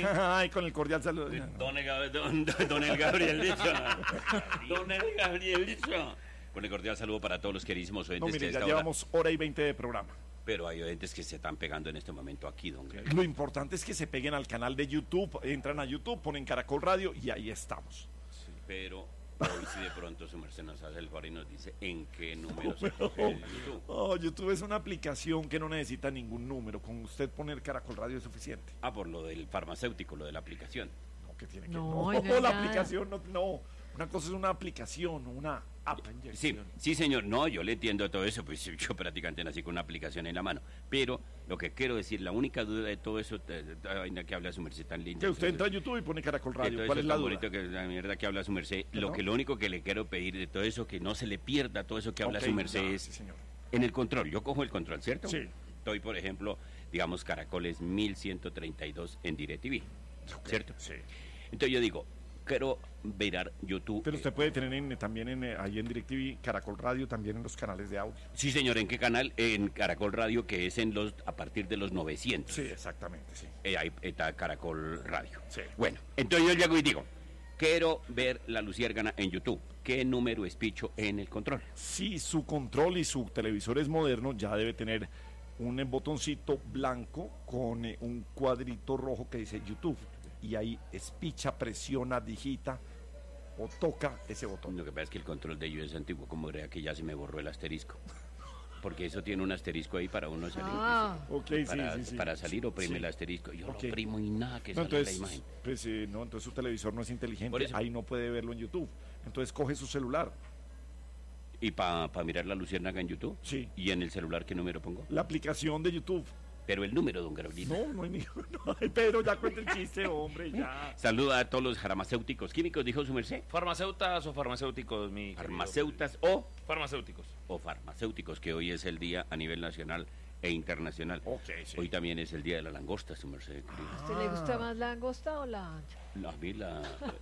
Ay, con el cordial saludo. Don el Gabrielito. Don el Gabrielito. Con el cordial saludo para todos los queridísimos oyentes. No, mire, que ya esta llevamos hora y 20 de programa. Pero hay oyentes que se están pegando en este momento aquí, don Gabriel. Lo importante es que se peguen al canal de YouTube, entran a YouTube, ponen Caracol Radio y ahí estamos. Sí, pero hoy si de pronto su merced nos hace el favor y nos dice en qué número se coge el YouTube. Oh, YouTube es una aplicación que no necesita ningún número. Con usted poner Caracol Radio es suficiente. Ah, por lo del farmacéutico, lo de la aplicación. No, que tiene que No, no, es verdad. la aplicación no. Una cosa es una aplicación, una app. Sí, señor, no, yo le entiendo todo eso, pues yo prácticamente nací con una aplicación en la mano, pero lo que quiero decir, la única duda de todo eso, la vaina que habla su merced tan linda. Que usted entra a YouTube y pone Caracol Radio, todo ¿cuál eso es la tan duda? bonito, que la mierda que habla su merced, ¿No? lo único que le quiero pedir de todo eso, que no se le pierda todo eso que habla Ok, su merced ya, es sí, señor. en el control, yo cojo el control, ¿cierto? Sí. Estoy, por ejemplo, digamos, Caracoles 1132 en DirecTV, ¿cierto? Sí. Entonces yo digo, quiero ver YouTube. Pero usted puede tener también ahí en DirecTV, Caracol Radio, también en los canales de audio. Sí, señor, ¿en qué canal? En Caracol Radio, que es a partir de los 900. Sí, exactamente, sí. Ahí está Caracol Radio. Sí. Bueno, entonces yo llego y digo, quiero ver La Luciérgana en YouTube. ¿Qué número es picho en el control? Si su control y su televisor es moderno, ya debe tener un botoncito blanco con un cuadrito rojo que dice YouTube. Y ahí espicha, presiona, digita o toca ese botón. Lo que pasa es que el control de ellos es antiguo, como vea que ya se me borró el asterisco. Porque eso tiene un asterisco ahí para uno salir. Ok, sí. Para salir oprime Sí. el asterisco. Yo Ok. lo oprimo y nada que No, sale entonces, la imagen. pues, no, entonces su televisor no es Por inteligente, eso. ahí no puede verlo en YouTube. Entonces coge su celular. ¿Y para mirar La Luciérnaga en YouTube? Sí. ¿Y en el celular qué número pongo? La aplicación de YouTube. Pero el número, don Gabrielito. No hay ninguno. Ay, Pedro, ya cuenta el chiste, hombre, ya. Saluda a todos los farmacéuticos químicos, dijo su merced. ¿Farmacéutas o farmacéuticos, mi querido? Farmacéutas Farmacéuticos. o farmacéuticos, que hoy es el día a nivel nacional e internacional. Ok, sí. Hoy también es el día de la langosta, su merced. ¿A usted le gusta más la angosta o la ancha? No, a mí la...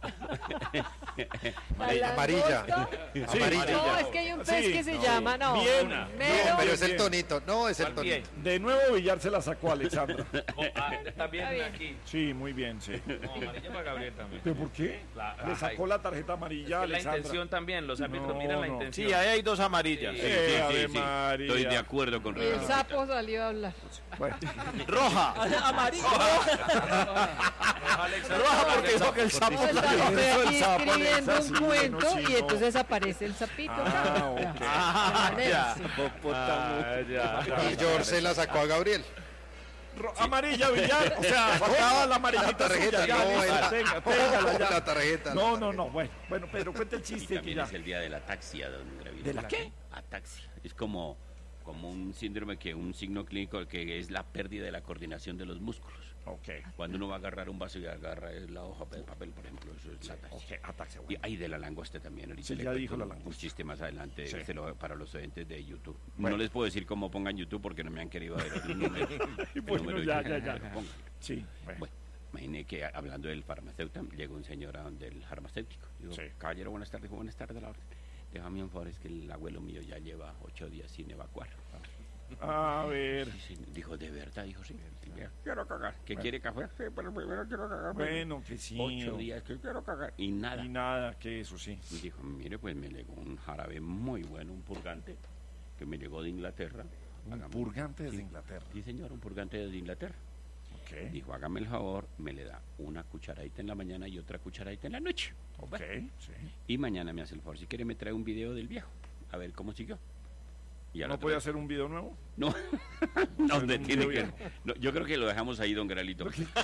¿La Amarilla. langosta? Sí. Amarilla. No, es que hay un pez Sí. que se llama, no. Bien. Mero. No, pero es el Bien. tonito. No, es el ¿Cuál pie? tonito. De nuevo Villar se la sacó a Alexandra. Está bien Está bien. aquí. Sí, muy bien, sí. No, amarilla para Gabriel también. ¿Pero por qué? Le sacó la tarjeta amarilla a Es que la Alexandra. intención también, los árbitros No, miran la no. intención. Sí, ahí hay dos amarillas. Sí. Ave María. Estoy de acuerdo con Y el Ricardo. sapo salió a hablar. Bueno, Roja. Roja porque dijo que el sapo No, salió. estoy eso el aquí sapo, escribiendo Alexa, sí, un cuento bueno, sí, y no. entonces aparece el sapito. ok. Ah, ya. Y George se la sacó a Gabriel. Amarilla, Villar. O sea, faltaba la amarillita La tarjeta, suya, ya, no, listo, téngala ya. la tarjeta. No, bueno, Pedro, cuenta el Y chiste que también ya. es el día de la ataxia, don Gabriel. ¿De la qué? Ataxia. Es como un síndrome, un signo clínico que es la pérdida de la coordinación de los músculos. Ok, Cuando uno va a agarrar un vaso y agarra la hoja de papel, por ejemplo, eso es la ataxia. ok, ataxia, Y bueno. hay de la langosta también. Ahorita Sí, le ya cuento dijo la un langosta. chiste más adelante Sí. para los oyentes de YouTube. Bueno. No les puedo decir cómo pongan YouTube porque no me han querido ver el número. El Bueno, número ya. pongan. Sí, bueno. Bueno, imaginé que hablando del farmacéutico, llegó un señor a donde el farmacéutico. Digo, Sí. caballero, buenas tardes. Dijo, buenas tardes, la orden. Déjame un favor, es que el abuelo mío ya lleva 8 días sin evacuar. A ver. Sí, dijo, ¿de verdad? Dijo, sí. Quiero cagar. ¿Que quiere café? Sí, pero primero quiero cagar. Bueno, que sí. 8 días que quiero cagar. Y nada. Y nada, que eso sí. Y dijo, mire, pues me llegó un jarabe muy bueno, un purgante, que me llegó de Inglaterra. Un Hágame- purgante desde Sí. Inglaterra. Sí, señor, un purgante desde Inglaterra. Ok, Dijo, hágame el favor, me le da una cucharadita en la mañana y otra cucharadita en la noche. ok, Bueno, sí. y mañana me hace el favor, si quiere me trae un video del viejo, a ver cómo siguió. Y ya ¿No lo puede trae. hacer un video nuevo? No, no, un me tiene video que... no, yo creo que lo dejamos ahí, don Gralito.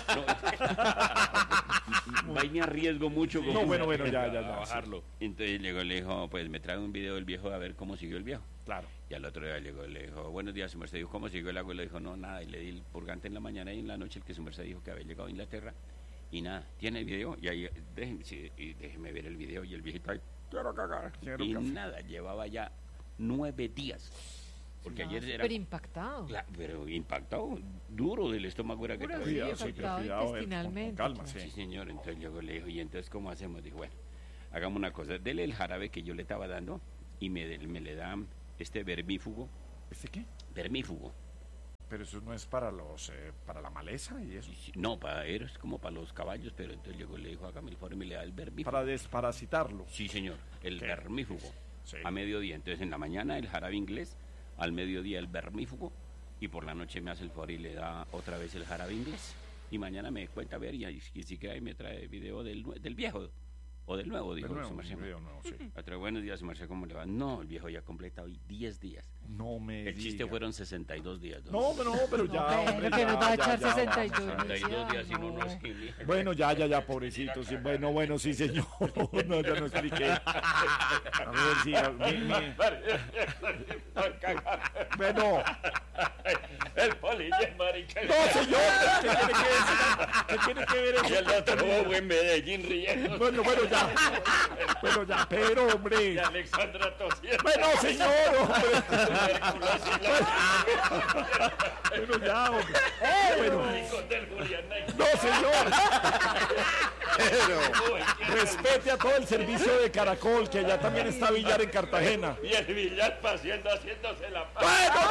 No, va y me arriesgo mucho. No, bueno, ya, a ya. bajarlo. Entonces llegó, le dijo, pues me trae un video del viejo a ver cómo siguió el viejo. Claro. Y al otro día llegó, le dijo, buenos días, su merced. Dijo, ¿cómo siguió el abuelo? Dijo, no, nada. Y le di el purgante en la mañana y en la noche el que su merced dijo que había llegado a Inglaterra. Y nada, tiene el video. Y ahí, déjeme ver el video. Y el viejito ahí, quiero cagar. Quiero y café. nada, llevaba ya 9 días. Porque ayer era... Súper impactado. Pero impactado, duro del estómago era que Pura todavía. sí, afectado intestinalmente. Con calma, Sí, sí. señor. Entonces llegó, le dijo, ¿y entonces cómo hacemos? Dijo, bueno, hagamos una cosa, dele el jarabe que yo le estaba dando y me le da este vermífugo. ¿Este qué? Vermífugo. Pero eso no es para los para la maleza y eso. No, es como para los caballos, pero entonces llegó y le dijo, hágame el favor y me le da el vermífugo. Para desparasitarlo. Sí, señor, el ¿Qué? vermífugo. Sí. A mediodía, entonces en la mañana el jarabe inglés, al mediodía el vermífugo, y por la noche me hace el favor y le da otra vez el jarabe inglés. Y mañana me cuenta a ver, y si queda ahí me trae video del viejo, o del nuevo, dijo su merced. Sí. Otra, buenos días, su merced, ¿cómo le va? No, el viejo ya completa hoy 10 días. No me El chiste diga. fueron 62 días. don No, pero ya. No, hombre, pero que nos va a echar ya, 62. 62 días y no, No. sí. Bueno, ya, pobrecito. Sí, bueno, sí, señor. No, ya no expliqué. A ver, sí. Bueno. El polilla, marica. No, señor. ¿Qué tiene que ver eso? Y el otro bobo en Medellín riendo. Bueno, ya, pero, hombre. Y Alexandra tosiendo. Bueno, señor, hombre. Bueno, ya, hombre. Bueno. No, señor. Respete a todo el servicio de Caracol, que allá también está Villar en Cartagena. Y el Villar paseando, haciéndose la paz. Bueno,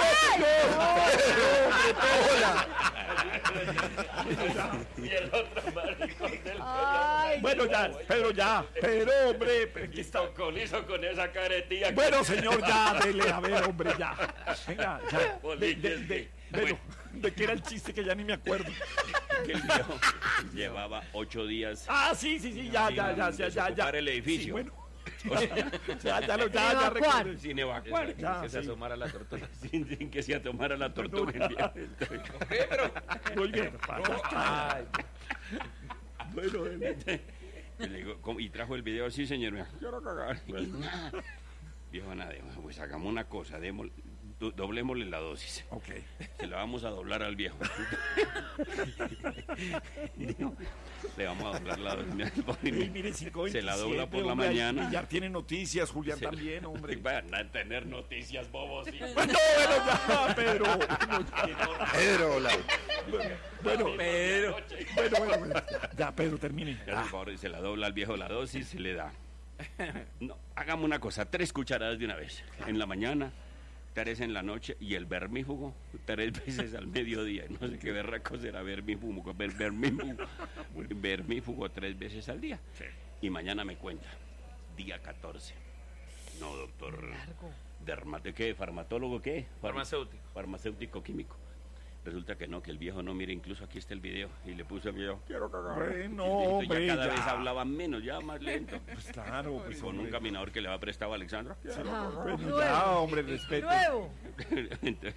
Y el otro maricón del Ay, bueno, ya, pero, hombre, aquí está. Colizo con esa caretilla. Bueno, señor, ya, dele, a ver, hombre, ya. Venga, ya. Bueno. ¿De qué era el chiste que ya ni me acuerdo? Que el viejo llevaba 8 días Ah, sí, ya. desocupar el edificio. Sí, bueno. Ya Evacuar. recuerdo. sin evacuar. Ya, Que se sí. asomara la tortuga. Sin que se tomara la tortuga. el viejo. Muy bien. Ay, Bueno, Y le digo, y trajo el video, sí, señor. Me quiero cagar. Y nada. Viejo, nada, pues hagamos una cosa, doblémosle la dosis. ok. Se la vamos a doblar al viejo. Digo, le vamos a doblar la dosis. Mire, 5:27, Se la dobla por la hombre, mañana. Ya tiene noticias, Julián Se- también, hombre. Van a tener noticias, bobos. ¿Sí? Bueno, ya, Pedro. Pedro, hola. Bueno. Ya, Pedro, termine. Ya, por favor, se la dobla al viejo la dosis, se le da. No, hagamos una cosa, 3 cucharadas de una vez. En la mañana, 3 en la noche y el vermífugo 3 veces al mediodía. No sé qué berraco será vermífugo. Vermífugo 3 veces al día. Sí. Y mañana me cuenta, día 14. No, doctor. ¿Qué? ¿Farmatólogo qué? farmacéutico. Farmacéutico químico. Resulta que no, que el viejo no, mire, incluso aquí está el video. Y le puso el video, quiero cagar. Bueno, Y hombre, ya cada ya. vez hablaba menos, ya más lento. Pues claro, pues Con un hombre. caminador que le va prestado a Alexandra. Bueno, ya, hombre, respeto. nuevo. Entonces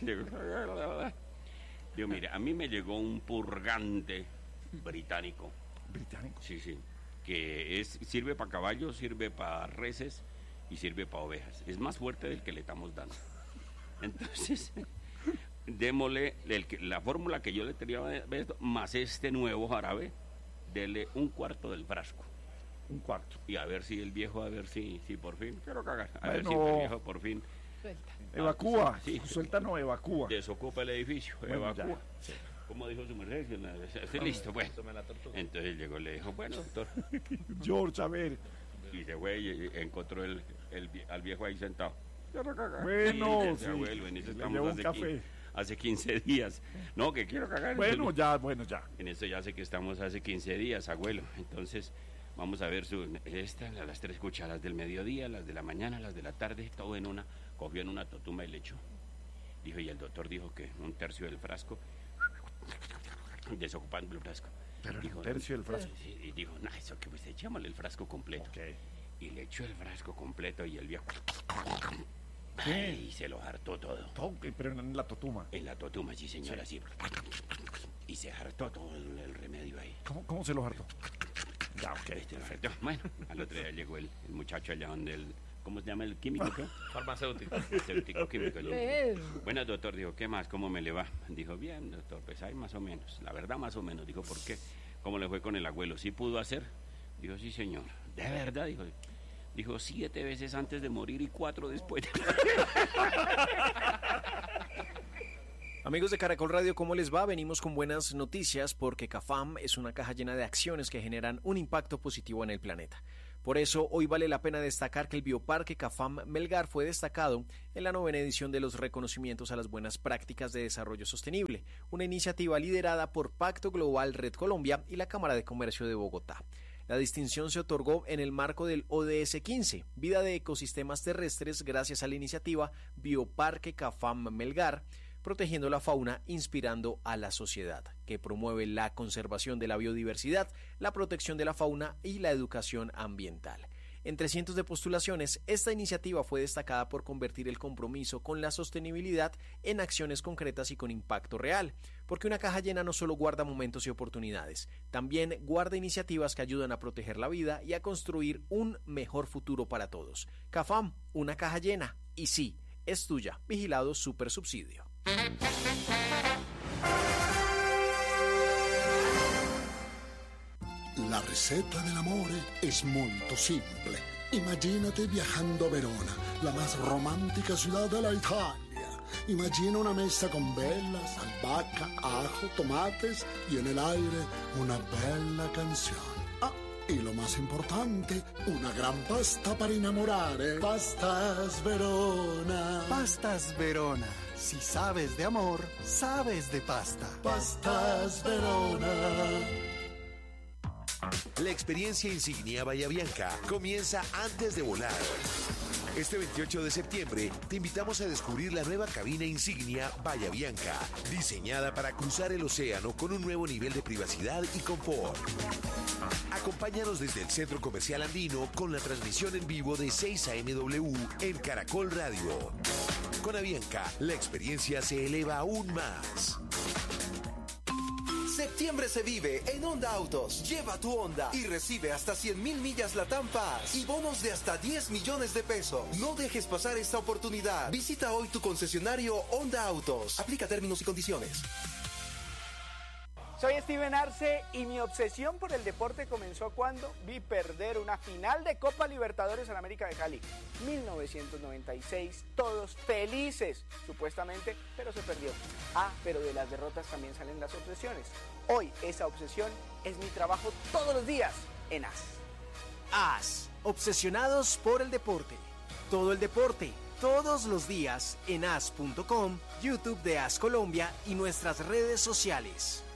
digo, mire, a mí me llegó un purgante británico. Británico. Sí, que sirve para caballos, sirve para reses y sirve para ovejas. Es más fuerte del que le estamos dando. Entonces, démosle la fórmula que yo le tenía más este nuevo jarabe, dele 1/4 del frasco. 1/4. Y a ver si el viejo, si por fin, quiero cagar, a ver Bueno. si el viejo por fin Suelta. Evacúa. Sí. Suelta, no, evacúa. desocupa el edificio, Bueno, evacúa. ya, sí. Como dijo su merced, estoy listo, bueno. Tome la tortuga. Entonces llegó y le dijo, bueno, doctor. George, a ver. Y se fue y encontró al viejo ahí sentado. Bueno, Y dice, sí. abuelo, en eso Le estamos llevo un café. hace 15 días. No, que quiero cagar. Bueno, ya. En esto ya sé que estamos hace 15 días, abuelo. Entonces, vamos a ver las 3 cucharas del mediodía, las de la mañana, las de la tarde, todo en una. Cogió en una totuma y le echó. Dijo, y el doctor dijo que 1/3 del frasco, desocupando el frasco. Pero dijo, 1/3 del frasco. Sí, y dijo, no, eso que pues echémosle el frasco completo. Ok. Y le echó el frasco completo y el viejo. ¿Qué? Y se lo hartó todo. Pero en la totuma. En la totuma, sí, señora, sí. Y se hartó todo el remedio ahí. ¿Cómo se lo hartó? Ya, ok. Perfecto. Bueno, al otro día llegó el muchacho allá donde ¿cómo se llama el químico? ¿Qué? Farmacéutico. Farmacéutico químico. Pedro. Bueno, doctor, dijo, ¿qué más? ¿Cómo me le va? Dijo, bien, doctor, pues hay más o menos. La verdad, más o menos. Dijo, ¿por qué? ¿Cómo le fue con el abuelo? ¿Sí pudo hacer? Dijo, sí, señor. ¿De verdad? Dijo 7 veces antes de morir y 4 después. Amigos de Caracol Radio, ¿cómo les va? Venimos con buenas noticias porque CAFAM es una caja llena de acciones que generan un impacto positivo en el planeta. Por eso, hoy vale la pena destacar que el Bioparque Cafam Melgar fue destacado en la 9ª edición de los reconocimientos a las buenas prácticas de desarrollo sostenible, una iniciativa liderada por Pacto Global Red Colombia y la Cámara de Comercio de Bogotá. La distinción se otorgó en el marco del ODS 15, Vida de Ecosistemas Terrestres, gracias a la iniciativa Bioparque Cafam Melgar, protegiendo la fauna, inspirando a la sociedad, que promueve la conservación de la biodiversidad, la protección de la fauna y la educación ambiental. Entre cientos de postulaciones, esta iniciativa fue destacada por convertir el compromiso con la sostenibilidad en acciones concretas y con impacto real, porque una caja llena no solo guarda momentos y oportunidades, también guarda iniciativas que ayudan a proteger la vida y a construir un mejor futuro para todos. CAFAM, una caja llena, y sí, es tuya. Vigilado Supersubsidio. La ricetta dell'amore è molto simple. Imagínate viajando a Verona, la más romántica ciudad de la Italia. Imagina una mesa con velas, albahaca, ajo, tomates y en el aire una bella canción. Ah, y lo más importante, una gran pasta para enamorare. Pastas Verona. Pastas Verona. Si sabes de amor, sabes de pasta. Pastas Verona. La experiencia Insignia Bahía Bianca comienza antes de volar. Este 28 de septiembre te invitamos a descubrir la nueva cabina Insignia Bahía Bianca, diseñada para cruzar el océano con un nuevo nivel de privacidad y confort. Acompáñanos desde el Centro Comercial Andino con la transmisión en vivo de 6 a MW en Caracol Radio. Con Avianca, la experiencia se eleva aún más. Septiembre se vive en Honda Autos. Lleva tu Honda y recibe hasta 100.000 millas Latam Pass y bonos de hasta 10 millones de pesos. No dejes pasar esta oportunidad. Visita hoy tu concesionario Honda Autos. Aplica términos y condiciones. Soy Steven Arce y mi obsesión por el deporte comenzó cuando vi perder una final de Copa Libertadores en América de Cali. 1996, todos felices, supuestamente, pero se perdió. Ah, pero de las derrotas también salen las obsesiones. Hoy esa obsesión es mi trabajo todos los días en AS. AS, obsesionados por el deporte. Todo el deporte, todos los días en as.com, YouTube de AS Colombia y nuestras redes sociales.